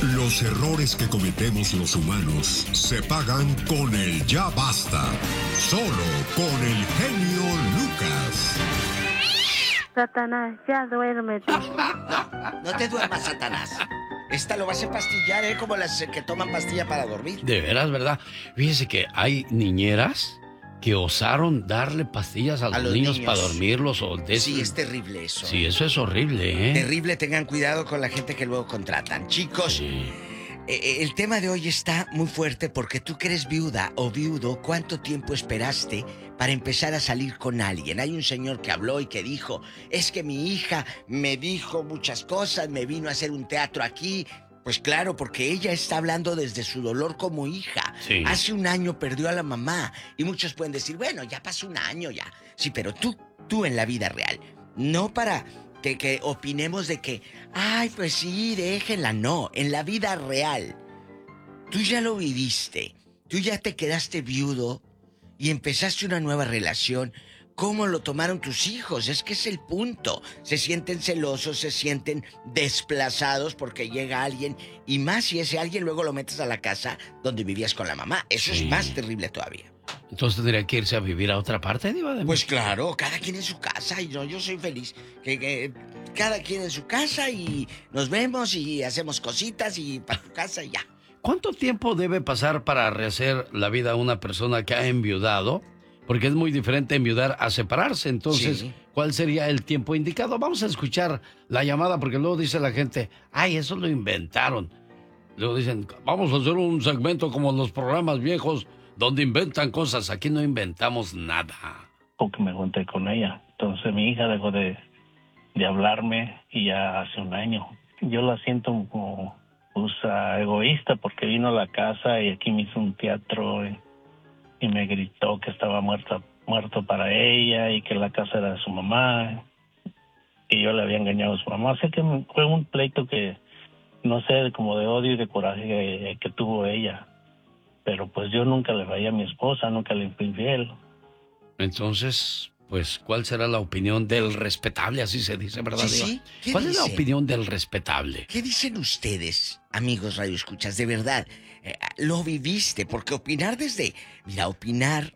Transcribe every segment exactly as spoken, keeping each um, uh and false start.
Los errores que cometemos los humanos se pagan con el ya basta. Solo con el genio Lucas. Satanás, ya duérmete. No, no te duermas, Satanás. Esta lo vas a empastillar, ¿eh? Como las que toman pastilla para dormir. De veras, ¿verdad? Fíjese que hay niñeras que osaron darle pastillas a los, a los niños, niños para dormirlos. O de... Sí, es terrible eso. Sí, eso es horrible, ¿eh? Terrible, tengan cuidado con la gente que luego contratan. Chicos, sí. eh, el tema de hoy está muy fuerte porque tú que eres viuda o viudo, ¿cuánto tiempo esperaste para empezar a salir con alguien? Hay un señor que habló y que dijo, es que mi hija me dijo muchas cosas, me vino a hacer un teatro aquí. Pues claro, porque ella está hablando desde su dolor como hija. Sí. Hace un año perdió a la mamá. Y muchos pueden decir, bueno, ya pasó un año ya. Sí, pero tú, tú en la vida real. No para que, que opinemos de que, ay, pues sí, déjenla. No, en la vida real. Tú ya lo viviste. Tú ya te quedaste viudo y empezaste una nueva relación. ¿Cómo lo tomaron tus hijos? Es que es el punto. Se sienten celosos, se sienten desplazados porque llega alguien. Y más si ese alguien luego lo metes a la casa donde vivías con la mamá. Eso sí. Es más terrible todavía. Entonces tendría que irse a vivir a otra parte, Diva de Pues claro, cada quien en su casa. Y no, yo soy feliz. Que, que cada quien en su casa y nos vemos y hacemos cositas y para tu casa y ya. ¿Cuánto tiempo debe pasar para rehacer la vida a una persona que ha enviudado? Porque es muy diferente enviudar a separarse. Entonces, sí. ¿Cuál sería el tiempo indicado? Vamos a escuchar la llamada porque luego dice la gente, ay, eso lo inventaron. Luego dicen, vamos a hacer un segmento como los programas viejos donde inventan cosas. Aquí no inventamos nada. Porque me junté con ella. Entonces mi hija dejó de, de hablarme y ya hace un año. Yo la siento como pues, uh, egoísta porque vino a la casa y aquí me hizo un teatro y, y me gritó que estaba muerta, muerto para ella y que la casa era de su mamá y yo le había engañado a su mamá. O sea que fue un pleito que, no sé, como de odio y de coraje que, que tuvo ella. Pero pues yo nunca le fallé a mi esposa, nunca le fui infiel. Entonces, pues, ¿cuál será la opinión del respetable? Así se dice, ¿verdad? Sí, sí. ¿Cuál dicen? es la opinión del respetable? ¿Qué dicen ustedes, amigos radioescuchas? De verdad, eh, lo viviste, porque opinar desde... Mira, opinar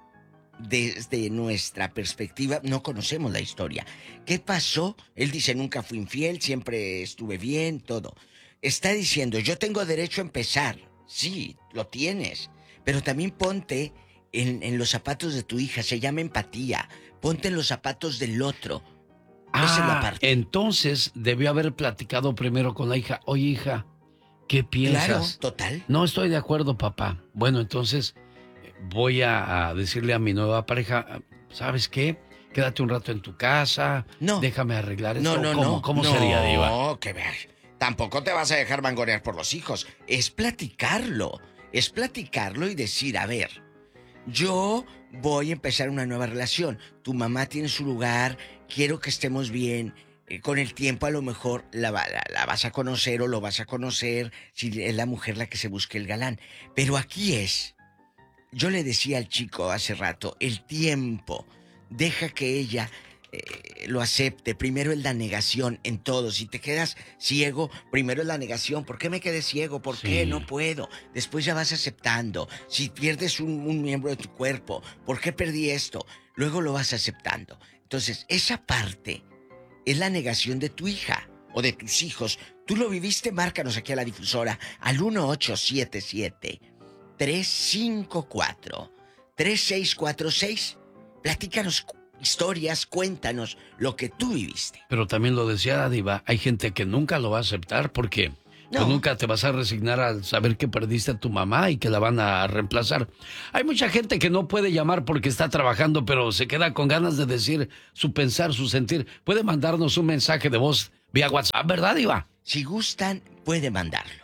desde nuestra perspectiva, no conocemos la historia. ¿Qué pasó? Él dice, nunca fui infiel, siempre estuve bien, todo. Está diciendo, yo tengo derecho a empezar. Sí, lo tienes. Pero también ponte... En, en los zapatos de tu hija, se llama empatía. Ponte en los zapatos del otro. Ah, esa es la parte. Entonces debió haber platicado primero con la hija. Oye, hija, ¿qué piensas? Claro, total. No estoy de acuerdo, papá. Bueno, entonces voy a, a decirle a mi nueva pareja, ¿sabes qué? Quédate un rato en tu casa. No. Déjame arreglar esto. No, no, ¿Cómo, no. ¿Cómo no, sería, Diva? No, que ver. Tampoco te vas a dejar mangonear por los hijos. Es platicarlo. Es platicarlo y decir, a ver... Yo voy a empezar una nueva relación. Tu mamá tiene su lugar, quiero que estemos bien. Eh, con el tiempo a lo mejor la, la, la vas a conocer o lo vas a conocer si es la mujer la que se busque el galán. Pero aquí es, yo le decía al chico hace rato, el tiempo. Deja que ella eh, lo acepte. Primero es la negación en todo. Si te quedas ciego, primero es la negación. ¿Por qué me quedé ciego? ¿Por sí. qué no puedo? Después ya vas aceptando. Si pierdes un, un miembro de tu cuerpo, ¿por qué perdí esto? Luego lo vas aceptando. Entonces, esa parte es la negación de tu hija o de tus hijos. Tú lo viviste, márcanos aquí a la difusora al uno ocho siete siete, tres cinco cuatro, tres seis cuatro seis. Platícanos historias, cuéntanos lo que tú viviste. Pero también lo decía Diva, hay gente que nunca lo va a aceptar porque no. Pues nunca te vas a resignar al saber que perdiste a tu mamá y que la van a reemplazar. Hay mucha gente que no puede llamar porque está trabajando, pero se queda con ganas de decir su pensar, su sentir. Puede mandarnos un mensaje de voz vía WhatsApp, ¿verdad, Diva? Si gustan, puede mandarlo.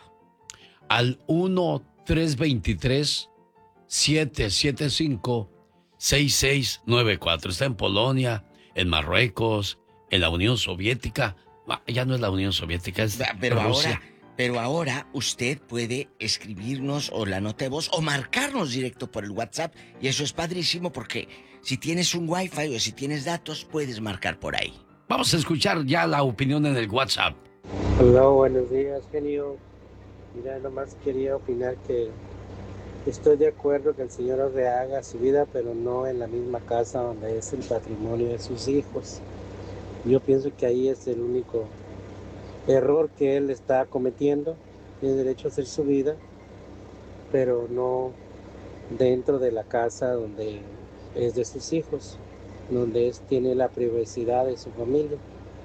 Al uno tres dos tres, siete siete cinco, seis seis nueve cuatro. Está en Polonia, en Marruecos, en la Unión Soviética. Ya no es la Unión Soviética, es pero Rusia. Ahora, pero ahora usted puede escribirnos o la nota de voz o marcarnos directo por el WhatsApp. Y eso es padrísimo porque si tienes un Wi-Fi o si tienes datos, puedes marcar por ahí. Vamos a escuchar ya la opinión en el WhatsApp. Hola, buenos días, genio. Mira, nomás quería opinar que estoy de acuerdo que el señor rehaga su vida, pero no en la misma casa donde es el patrimonio de sus hijos. Yo pienso que ahí es el único error que él está cometiendo. Tiene derecho a hacer su vida, pero no dentro de la casa donde es de sus hijos, donde es, tiene la privacidad de su familia.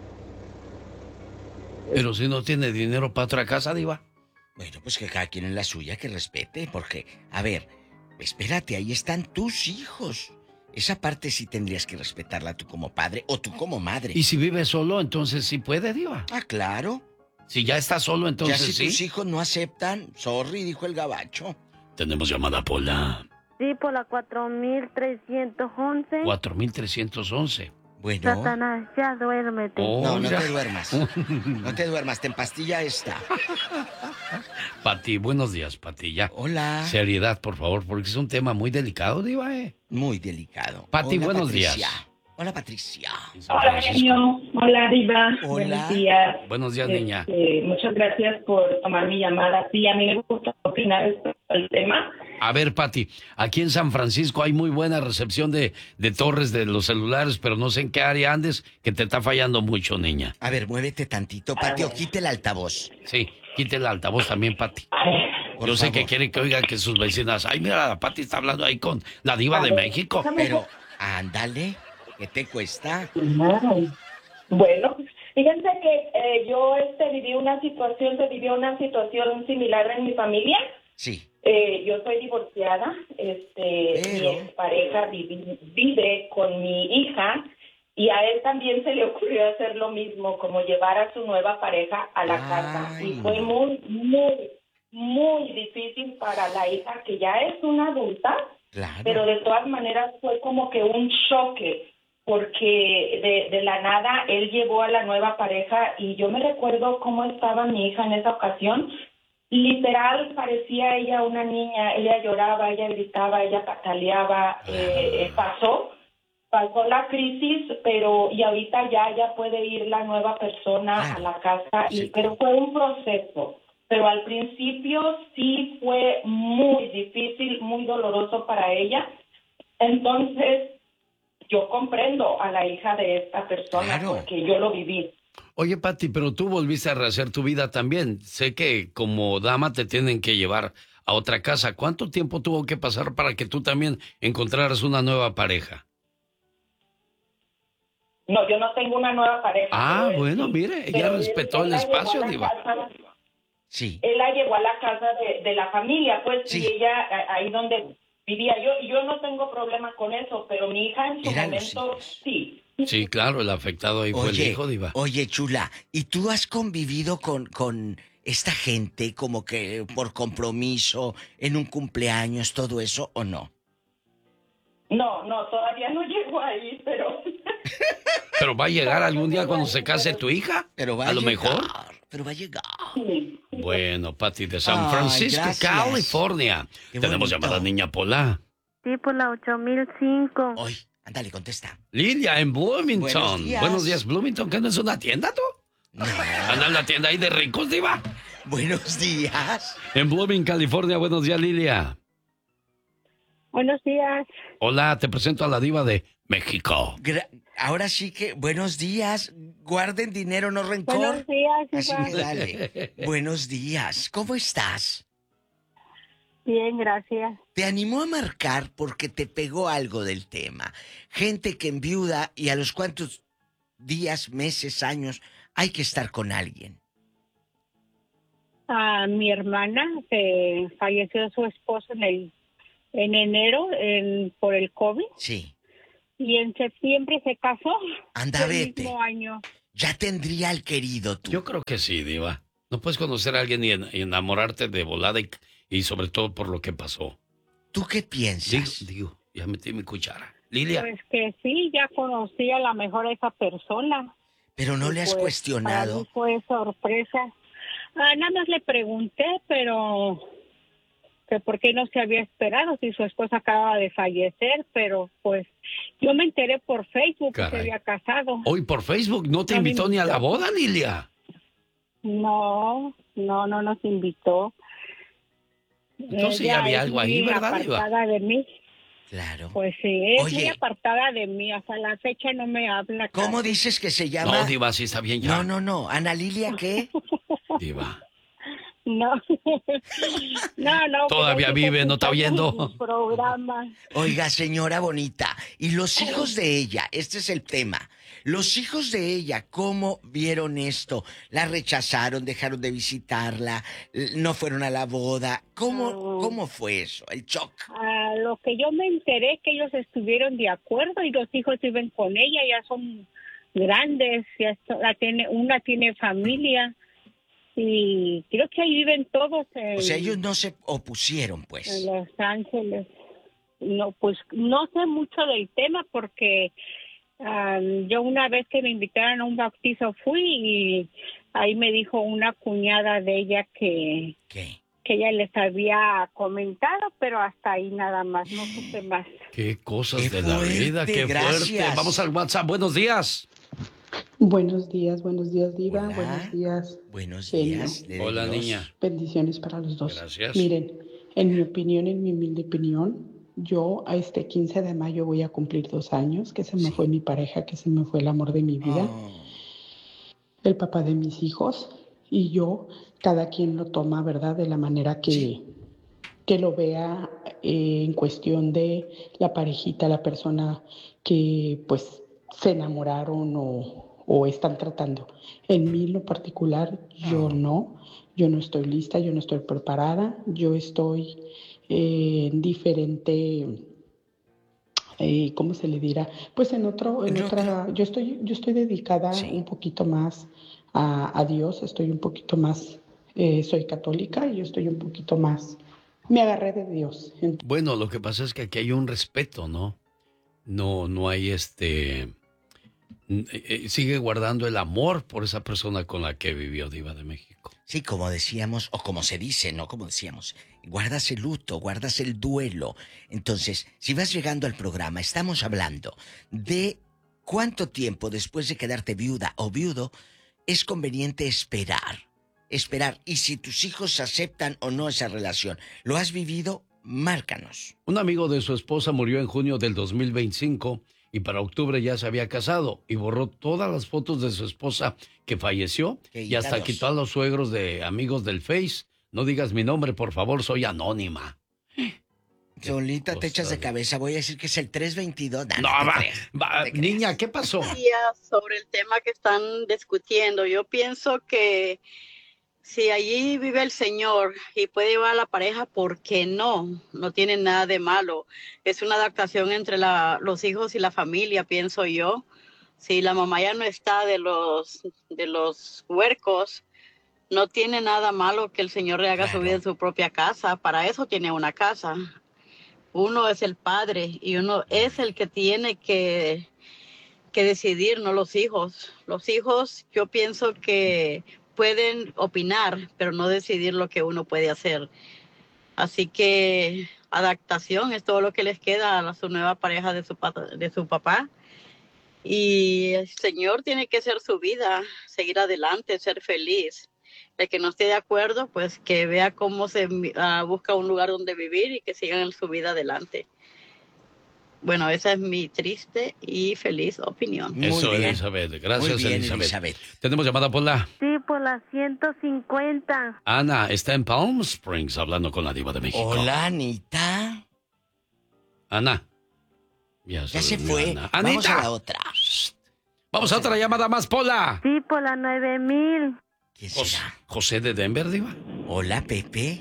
Pero si no tiene dinero para otra casa, Diva. Bueno, pues que cada quien en la suya, que respete, porque, a ver, espérate, ahí están tus hijos. Esa parte sí tendrías que respetarla tú como padre o tú como madre. Y si vive solo, entonces sí puede, Diva. Ah, claro. Si ya está solo, entonces ya si sí. tus hijos no aceptan, sorry, dijo el gabacho. Tenemos llamada, Pola. Sí, por la cuatro mil trescientos once. cuatro mil trescientos once. Bueno. Satanás, ya duérmete. Oh, no, no ya. te duermas. No te duermas, te empastilla esta. Pati, buenos días, Pati. Ya. Hola. Seriedad, por favor, porque es un tema muy delicado, Diva, ¿eh? Muy delicado. Pati, Hola, buenos Patricia. días. Hola, Patricia. Hola, genio. Hola, Diva. Hola. Buenos días. Buenos días, Este, niña. Muchas gracias por tomar mi llamada. Sí, a mí me gusta opinar el tema. A ver, Pati, aquí en San Francisco hay muy buena recepción de, de torres de los celulares, pero no sé en qué área andes, que te está fallando mucho, niña. A ver, muévete tantito, Pati, o quite el altavoz. Sí, quite el altavoz también, Pati. Por Yo sé favor. que quiere que oiga que sus vecinas, ay, mira, la Pati está hablando ahí con la Diva de México. Pero, ándale, ¿qué te cuesta? Bueno, fíjense que eh, yo este, viví una situación, se vivió una situación similar en mi familia. Sí. Eh, yo soy divorciada, este, Pero... mi expareja vive, vive con mi hija y a él también se le ocurrió hacer lo mismo, como llevar a su nueva pareja a la Ay. casa. Y fue muy, muy, muy difícil para la hija, que ya es una adulta, Claro. pero de todas maneras fue como que un choque, porque de, de la nada él llevó a la nueva pareja y yo me recuerdo cómo estaba mi hija en esa ocasión. Literal, parecía ella una niña, ella lloraba, ella gritaba, ella pataleaba, eh, eh, pasó, pasó la crisis, pero y ahorita ya, ya puede ir la nueva persona Claro. a la casa, y, Sí. pero fue un proceso, pero al principio sí fue muy difícil, muy doloroso para ella, entonces yo comprendo a la hija de esta persona, Claro. porque yo lo viví. Oye, Pati, pero tú volviste a rehacer tu vida también. Sé que como dama te tienen que llevar a otra casa. ¿Cuánto tiempo tuvo que pasar para que tú también encontraras una nueva pareja? No, yo no tengo una nueva pareja. Ah, pero él bueno, sí. mire, ella Pero él- respetó él el la llevó espacio, a la Diva. casa- Sí. Él la llevó a la casa de, de la familia, pues, Sí. y ella, a- ahí donde vivía yo, y yo no tengo problema con eso, pero mi hija en su Eran los momento, hijos. sí. Sí, claro, el afectado ahí fue el Oye, hijo, Diva. oye, chula, ¿y tú has convivido con, con esta gente como que por compromiso, en un cumpleaños, todo eso, o no? No, no, todavía no llego ahí, pero... Pero va a llegar algún día cuando se case tu hija. Pero va a, a lo llegar, mejor. Pero va a llegar. Sí. Bueno, Pati, de San Ay, Francisco, gracias. California. Qué Tenemos bonito. llamada niña Pola. Sí, por la ocho mil cinco. Hoy, ándale, contesta. Lilia, en Bloomington. Buenos días. Buenos días, Bloomington, ¿qué no es una tienda, tú? No. Anda en la tienda ahí de ricos, Diva. Buenos días. En Bloomington, California. Buenos días, Lilia. Buenos días. Hola, te presento a la Diva de México. Gra- Ahora sí que, buenos días. Guarden dinero, no rencor. Buenos días, Así Diva. que dale. Buenos días. ¿Cómo estás? Bien, gracias. Te animó a marcar porque te pegó algo del tema. Gente que enviuda y a los cuantos días, meses, años, hay que estar con alguien. A mi hermana, que falleció su esposo en el en enero en, por el COVID, Sí. y en septiembre se casó. Anda, el vete. mismo año. Ya tendría al querido tú. Yo creo que sí, Diva. No puedes conocer a alguien y, en- y enamorarte de volada y, y sobre todo por lo que pasó. ¿Tú qué Digo, piensas? digo, ya metí mi cuchara. Lilia, Pues que sí, ya conocí a la mejor a esa persona. Pero no Y le has pues, Para cuestionado. mí fue sorpresa. Ah, nada más le pregunté, pero que por qué no se había esperado si su esposa acaba de fallecer, pero pues yo me enteré por Facebook que se Caray. había casado. hoy por Facebook no te No me invitó ni a la invitó. boda, Lilia. No, no, no nos invitó. Entonces ya había algo ahí, ¿verdad, Diva? Apartada de mí. Claro. Pues sí, es Oye, muy apartada de mí. Hasta la fecha no me habla. ¿cómo casi. dices que se llama? No, Diva, sí está bien ya. No, no, no. ¿Ana Lilia qué? Diva. No, no, no. Todavía vive, ¿no está viendo? Programa. Oiga, señora bonita, y los hijos de ella, este es el tema. Los hijos de ella, ¿cómo vieron esto? ¿La rechazaron, dejaron de visitarla, no fueron a la boda? ¿Cómo, cómo fue eso, el shock? A lo que yo me enteré que ellos estuvieron de acuerdo y los hijos viven con ella, ya son grandes, ya está- la tiene, una tiene familia y creo que ahí viven todos en, O sea, ellos no se opusieron, en pues. Los Ángeles. No, pues no sé mucho del tema porque ah, yo una vez que me invitaron a un bautizo fui y ahí me dijo una cuñada de ella que, ¿Qué? que ella les había comentado, pero hasta ahí nada más, no supe más. Qué cosas Qué de la fuerte, vida, qué gracias. fuerte. Vamos al WhatsApp. Buenos días. Buenos días, buenos días, Diva. Hola. Buenos días. Buenos genio. días. de Hola, Dios. niña. Bendiciones para los dos. Gracias. Miren, en mi opinión, en mi humilde opinión, yo a este quince de mayo voy a cumplir dos años, que se me Sí. fue mi pareja, que se me fue el amor de mi vida, Oh, el papá de mis hijos, y yo, cada quien lo toma, ¿verdad?, de la manera que, Sí. que lo vea eh, en cuestión de la parejita, la persona que pues se enamoraron o, o están tratando. En mí, en lo particular, yo Oh. no, yo no estoy lista, yo no estoy preparada, yo estoy eh, en diferente, eh, ¿cómo se le dirá? Pues en otro, en En otra, otro. yo estoy, yo estoy dedicada Sí. un poquito más a, a Dios, estoy un poquito más, eh, soy católica y yo estoy un poquito más, me agarré de Dios. Ent- Bueno, lo que pasa es que aquí hay un respeto, ¿no? No, no hay este... eh, eh, sigue guardando el amor por esa persona con la que vivió Diva de México. Sí, como decíamos, o como se dice, no como decíamos, guardas el luto, guardas el duelo. Entonces, si vas llegando al programa, estamos hablando de cuánto tiempo después de quedarte viuda o viudo es conveniente esperar. Esperar. Y si tus hijos aceptan o no esa relación, ¿lo has vivido? Márcanos. Un amigo de su esposa murió en junio del dos mil veinticinco y para octubre ya se había casado y borró todas las fotos de su esposa que falleció Qué y hasta hígados. quitó a los suegros de amigos del Face. No digas mi nombre, por favor, soy anónima. Solita te echas de cosa. cabeza, voy a decir que es el trescientos veintidós. Nah, No, no te va, creas, va, no te creas. niña, ¿qué pasó? días sobre el tema que están discutiendo. Yo pienso que si allí vive el Señor y puede llevar a la pareja, ¿por qué no? No tiene nada de malo. Es una adaptación entre la- los hijos y la familia, pienso yo. Si la mamá ya no está de los, de los huercos, no tiene nada malo que el Señor le haga Claro. su vida en su propia casa. Para eso tiene una casa. Uno es el padre y uno es el que tiene que que decidir, no los hijos. Los hijos, yo pienso que pueden opinar, pero no decidir lo que uno puede hacer. Así que adaptación es todo lo que les queda a su nueva pareja de su, pa- de su papá. Y el Señor tiene que ser su vida, seguir adelante, ser feliz. El que no esté de acuerdo, pues que vea cómo se uh, busca un lugar donde vivir y que sigan su vida adelante. Bueno, esa es mi triste y feliz opinión. Muy Eso, bien. Elizabeth. Gracias, Muy bien, Elizabeth. Elizabeth. Tenemos llamada por la... Sí, por las ciento cincuenta. Ana está en Palm Springs hablando con la Diva de México. Hola, Anita. Ana. Ya, Ya se durmió fue. Ana. Vamos Anita. a la otra. Vamos a otra llamada más, Pola. Sí, por las nueve mil. ¿Quién Jos- será? José de Denver, Diva. Hola, Pepe.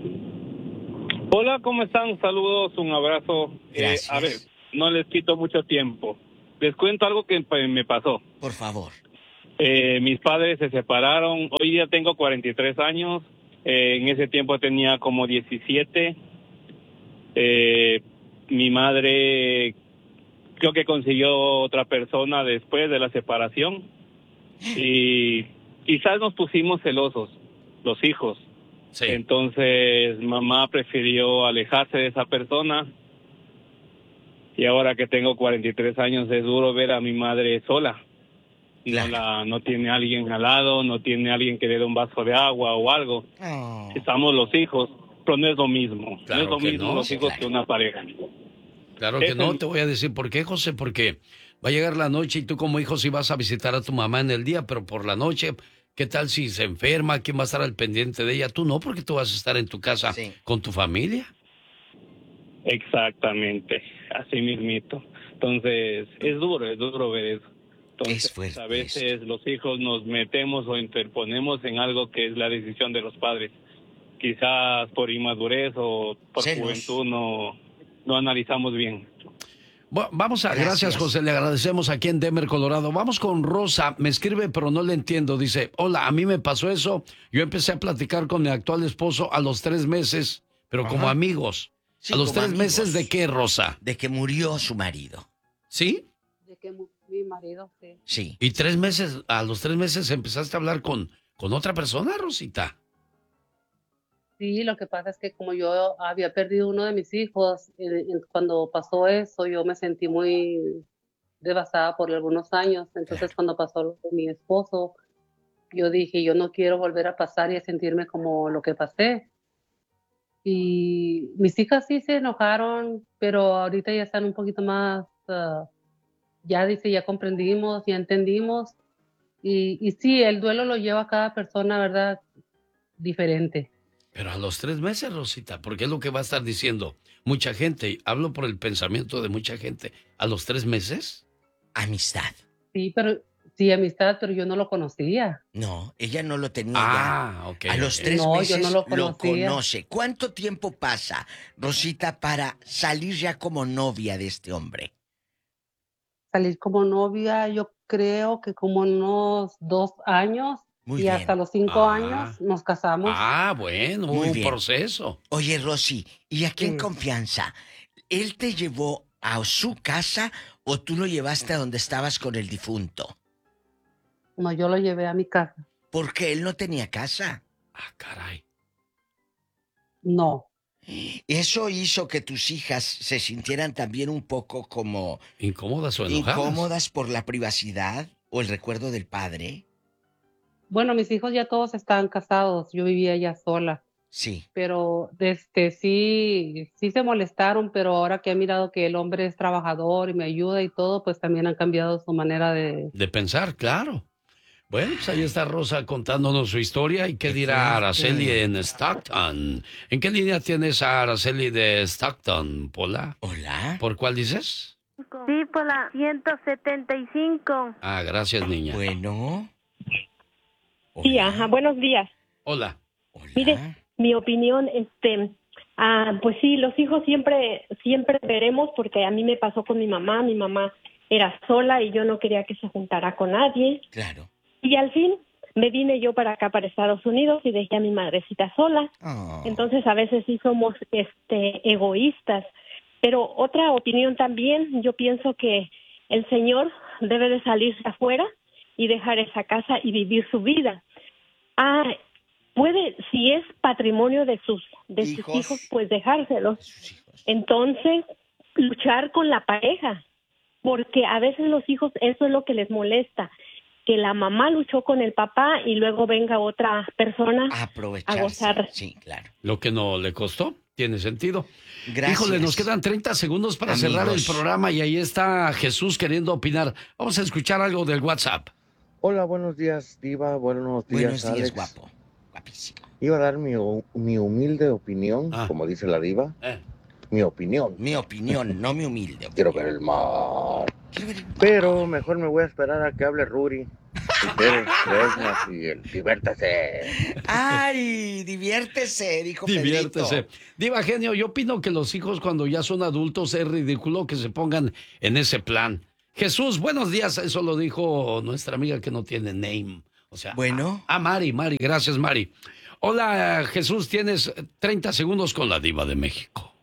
Hola, ¿cómo están? Saludos, un abrazo. Gracias. Eh, a ver, no les quito mucho tiempo. Les cuento algo que pues, me pasó. Por favor. Eh, mis padres se separaron. Hoy día tengo cuarenta y tres años. Eh, en ese tiempo tenía como diecisiete. Eh, mi madre creo que consiguió otra persona después de la separación. Y quizás nos pusimos celosos, los hijos. Sí. Entonces mamá prefirió alejarse de esa persona y ahora que tengo cuarenta y tres años es duro ver a mi madre sola. No, la, no tiene alguien al lado, no tiene alguien que le dé un vaso de agua o algo. Oh. Estamos los hijos pero no es lo mismo. Claro no es lo que mismo no, los hijos claro. que una pareja. Claro que Ese- no, te voy a decir por qué, José, porque va a llegar la noche y tú como hijo sí vas a visitar a tu mamá en el día, pero por la noche, ¿qué tal si se enferma? ¿Quién va a estar al pendiente de ella? Tú no, porque tú vas a estar en tu casa Sí. con tu familia. Exactamente, así mismito. Entonces, es duro, es duro ver eso. Entonces, Es fuerte a veces los hijos nos metemos o interponemos en algo que es la decisión de los padres. Quizás por inmadurez o por Celos. juventud no, no analizamos bien. Bu- Vamos a, gracias. Gracias. José, le agradecemos aquí en Denver, Colorado. Vamos con Rosa, me escribe pero no le entiendo. Dice, hola, a mí me pasó eso. Yo empecé a platicar con mi actual esposo a los tres meses, pero como Ajá. amigos. Sí, ¿A los como tres amigos. meses de qué, Rosa? De que murió su marido. ¿Sí? De que mu- mi marido, sí. Sí. ¿Y tres meses, a los tres meses empezaste a hablar con, con otra persona, Rosita? Sí, lo que pasa es que como yo había perdido uno de mis hijos, eh, en- cuando pasó eso, yo me sentí muy devastada por algunos años. Entonces, cuando pasó lo de mi esposo, yo dije, yo no quiero volver a pasar y a sentirme como lo que pasé. Y mis hijas sí se enojaron, pero ahorita ya están un poquito más, ah, ya dice, ya comprendimos, ya entendimos. Y, y sí, el duelo lo lleva cada persona, ¿verdad? Diferente. Pero a los tres meses, Rosita, porque es lo que va a estar diciendo mucha gente. y Hablo por el pensamiento de mucha gente. ¿A los tres meses? Amistad. Sí, pero sí, amistad, pero yo no lo conocía. No, ella no lo tenía Ah, ok. ya. A los ok. tres No, yo meses no lo conocía. conoce. ¿Cuánto tiempo pasa, Rosita, para salir ya como novia de este hombre? Salir como novia, yo creo que como unos dos años. Muy y bien. hasta los cinco Ah. años nos casamos. Ah, bueno, Muy un bien. proceso. Oye, Rosy, ¿y aquí en Sí. confianza? ¿Él te llevó a su casa o tú lo llevaste a donde estabas con el difunto? No, yo lo llevé a mi casa. Porque él no tenía casa. Ah, caray. No. Eso hizo que tus hijas se sintieran también un poco como ¿Incómodas o enojadas? incómodas por la privacidad o el recuerdo del padre. Bueno, mis hijos ya todos estaban casados. Yo vivía ya sola. Sí. Pero este sí, sí se molestaron, pero ahora que he mirado que el hombre es trabajador y me ayuda y todo, pues también han cambiado su manera de... De pensar, claro. Bueno, pues ahí está Rosa contándonos su historia. ¿Y qué Qué dirá fuerte. Araceli en Stockton? ¿En qué línea tienes a Araceli de Stockton, Pola? Hola. ¿Por cuál dices? Sí, por la ciento setenta y cinco. Ah, gracias, niña. Bueno. Sí, Hola. ajá, buenos días. Hola. Hola. Mire, mi opinión, este, ah, pues sí, los hijos siempre, siempre veremos, porque a mí me pasó con mi mamá, mi mamá era sola y yo no quería que se juntara con nadie. Claro. Y al fin me vine yo para acá, para Estados Unidos, y dejé a mi madrecita sola. Oh. Entonces a veces sí somos este, egoístas. Pero otra opinión también, yo pienso que el señor debe de salirse afuera y dejar esa casa y vivir su vida. Ah, puede, si es patrimonio de sus de Hijos. sus hijos, pues dejárselos. Sus hijos. Entonces, luchar con la pareja, porque a veces los hijos eso es lo que les molesta, que la mamá luchó con el papá y luego venga otra persona Aprovecharse. a gozar. Sí, claro. Lo que no le costó, tiene sentido. Gracias. Híjole, nos quedan treinta segundos para Amigos. cerrar el programa y ahí está Jesús queriendo opinar. Vamos a escuchar algo del WhatsApp. Hola, buenos días, Diva. Buenos días, Buenos días, Alex. guapo. Guapísimo. Iba a dar mi, hu- mi humilde opinión, Ah. como dice la Diva. Eh. Mi opinión. Mi opinión, no mi humilde. Quiero ver el mar. Quiero ver el mar. Pero mejor me voy a esperar a que hable Ruri. Ustedes, Fresnas y el diviértase. Ay, diviértese, dijo Diviértese. Pedrito. Diva Genio, yo opino que los hijos cuando ya son adultos es ridículo que se pongan en ese plan. Jesús, buenos días. Eso lo dijo nuestra amiga que no tiene name. O sea, Bueno. Ah, Mari, Mari, gracias, Mari. Hola, Jesús, tienes treinta segundos con la Diva de México.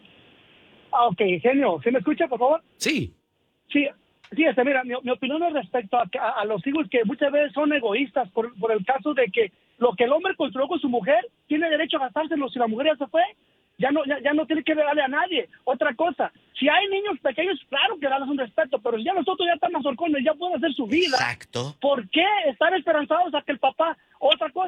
Ah, ok, genio, ¿se me escucha, por favor? Sí. Sí, sí, este, mira, mi, mi opinión es respecto a, a, a los hijos que muchas veces son egoístas por, por el caso de que lo que el hombre construyó con su mujer tiene derecho a gastárselo si la mujer ya se fue. Ya no, ya, ya no tiene que darle a nadie. Otra cosa, si hay niños pequeños, claro que darles un respeto, pero ya nosotros ya estamos horcones, ya pueden hacer su vida. Exacto. ¿Por qué estar esperanzados a que el papá, otra cosa,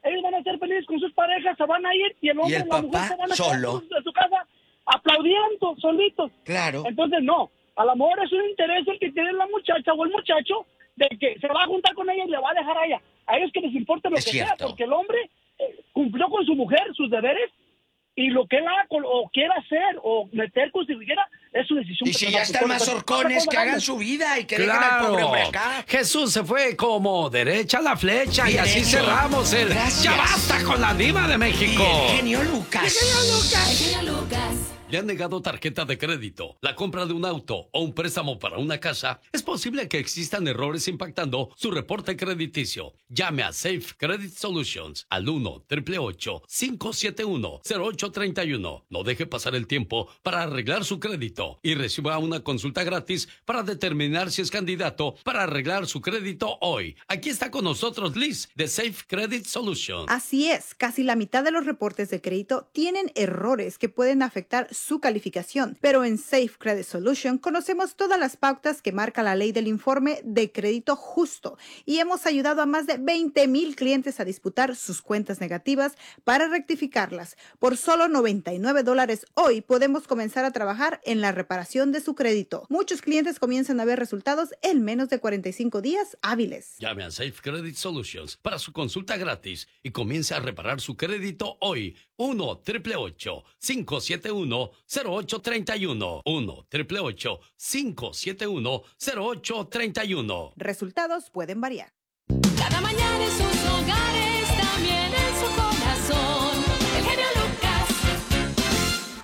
ellos van a ser felices con sus parejas, se van a ir y el hombre ¿Y el y la mujer papá se van a solo? quedar en su casa aplaudiendo, solitos. Claro. Entonces, no, a lo mejor es un interés el que tiene la muchacha o el muchacho de que se va a juntar con ella y le va a dejar a ella. A ellos que les importa lo Es que cierto. sea, porque el hombre eh, cumplió con su mujer sus deberes y lo que él haga con- o quiera hacer o meter con su higuera es su decisión. Y si personal. ya están más Entonces, horcones, que hagan grandes. su vida y que dejen al pobre Claro. hombre acá. Jesús se fue como derecha a la flecha y así Derecho. cerramos el Gracias. Ya Basta con la Diva de México. Y el genio Lucas. El genio Lucas. ¿Le han negado tarjeta de crédito, la compra de un auto o un préstamo para una casa? Es posible que existan errores impactando su reporte crediticio. Llame a Safe Credit Solutions al uno, ocho ocho ocho, cinco siete uno, cero ocho tres uno. No deje pasar el tiempo para arreglar su crédito y reciba una consulta gratis para determinar si es candidato para arreglar su crédito hoy. Aquí está con nosotros Liz de Safe Credit Solutions. Así es, casi la mitad de los reportes de crédito tienen errores que pueden afectar su calificación, pero en Safe Credit Solution conocemos todas las pautas que marca la ley del informe de crédito justo y hemos ayudado a más de veinte mil clientes a disputar sus cuentas negativas para rectificarlas. Por solo noventa y nueve dólares hoy podemos comenzar a trabajar en la reparación de su crédito. Muchos clientes comienzan a ver resultados en menos de cuarenta y cinco días hábiles. Llame a Safe Credit Solutions para su consulta gratis y comience a reparar su crédito hoy. uno, ocho ocho ocho, cinco siete uno, cero ocho tres uno. uno, ocho ocho ocho, cinco siete uno, cero ocho tres uno. Resultados pueden variar. Cada mañana en sus hogares, también en su corazón. El genio Lucas.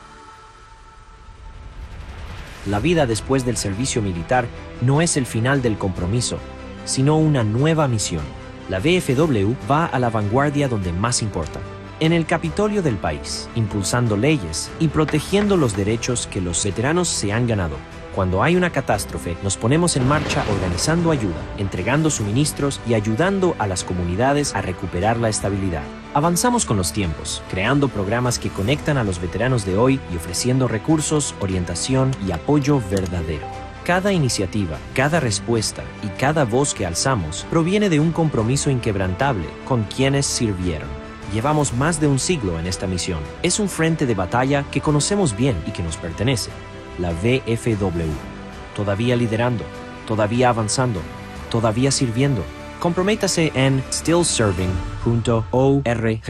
La vida después del servicio militar no es el final del compromiso, sino una nueva misión. La V F W va a la vanguardia donde más importa, en el Capitolio del país, impulsando leyes y protegiendo los derechos que los veteranos se han ganado. Cuando hay una catástrofe, nos ponemos en marcha organizando ayuda, entregando suministros y ayudando a las comunidades a recuperar la estabilidad. Avanzamos con los tiempos, creando programas que conectan a los veteranos de hoy y ofreciendo recursos, orientación y apoyo verdadero. Cada iniciativa, cada respuesta y cada voz que alzamos proviene de un compromiso inquebrantable con quienes sirvieron. Llevamos más de un siglo en esta misión. Es un frente de batalla que conocemos bien y que nos pertenece. La V F W. Todavía liderando, todavía avanzando, todavía sirviendo. Comprométase en still serving punto org.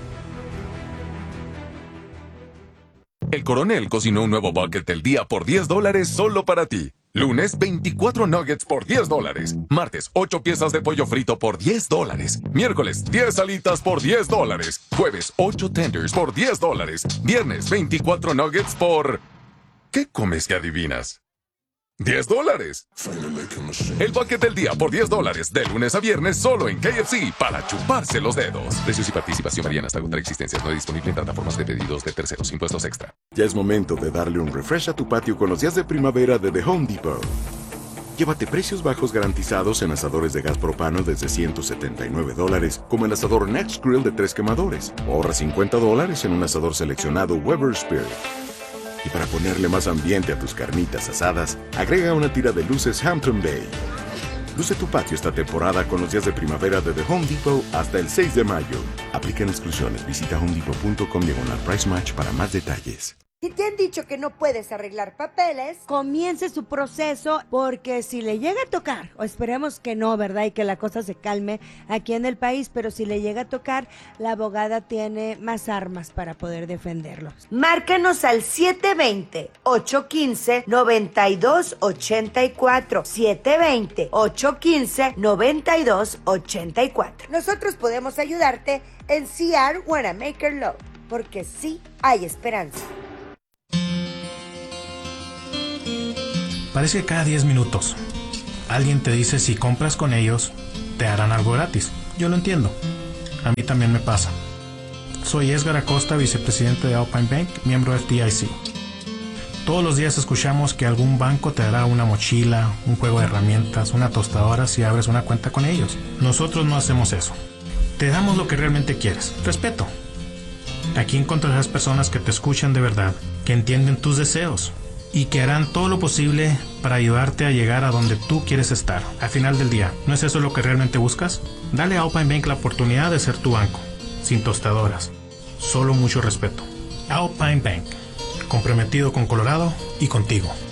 El Coronel cocinó un nuevo bucket del día por diez dólares solo para ti. Lunes, veinticuatro nuggets por diez dólares. Martes, ocho piezas de pollo frito por diez dólares. Miércoles, diez alitas por diez dólares. Jueves, ocho tenders por diez dólares. Viernes, veinticuatro nuggets por... ¿Qué comes que adivinas? diez dólares. El bucket del día por diez dólares, de lunes a viernes, solo en K F C, para chuparse los dedos. Precios y participación varían hasta agotar existencias. No disponible en plataformas de pedidos de terceros. Impuestos extra. Ya es momento de darle un refresh a tu patio con los días de primavera de The Home Depot. Llévate precios bajos garantizados en asadores de gas propano desde ciento setenta y nueve dólares, como el asador Next Grill de tres quemadores. Ahorra cincuenta dólares en un asador seleccionado Weber Spirit. Y para ponerle más ambiente a tus carnitas asadas, agrega una tira de luces Hampton Bay. Luce tu patio esta temporada con los días de primavera de The Home Depot hasta el seis de mayo. Aplican exclusiones. Visita homedepot punto com diagonal price match para más detalles. Si te han dicho que no puedes arreglar papeles, comience su proceso, porque si le llega a tocar, o esperemos que no, ¿verdad? Y que la cosa se calme aquí en el país, pero si le llega a tocar, la abogada tiene más armas para poder defenderlos. Márcanos al siete dos cero, ocho uno cinco, nueve dos ocho cuatro, siete dos cero, ocho uno cinco, nueve dos ocho cuatro. Nosotros podemos ayudarte en C R Wanamaker Law, porque sí hay esperanza. Parece que cada diez minutos alguien te dice si compras con ellos te harán algo gratis. Yo lo entiendo. A mí también me pasa. Soy Edgar Acosta, vicepresidente de Alpine Bank, miembro F D I C. Todos los días escuchamos que algún banco te dará una mochila, un juego de herramientas, una tostadora si abres una cuenta con ellos. Nosotros no hacemos eso. Te damos lo que realmente quieres. Respeto. Aquí encontrarás personas que te escuchan de verdad, que entienden tus deseos y que harán todo lo posible para ayudarte a llegar a donde tú quieres estar. Al final del día, ¿no es eso lo que realmente buscas? Dale a Alpine Bank la oportunidad de ser tu banco. sin tostadoras, solo mucho respeto. Alpine Bank, comprometido con Colorado y contigo.